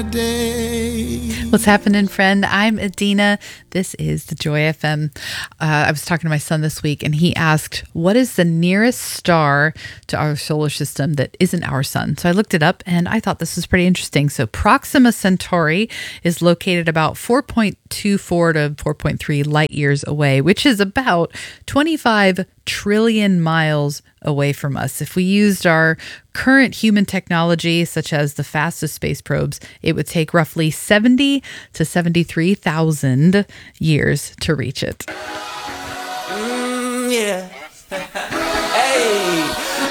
a day. What's happening, friend? I'm Adina. This is the Joy FM. I was talking to my son this week, and he asked, what is the nearest star to our solar system that isn't our sun? So I looked it up, and I thought this was pretty interesting. So Proxima Centauri is located about 4.24 to 4.3 light years away, which is about 25 trillion miles away from us. If we used our current human technology, such as the fastest space probes, it would take roughly 70 to 73,000 years to reach it. Yeah.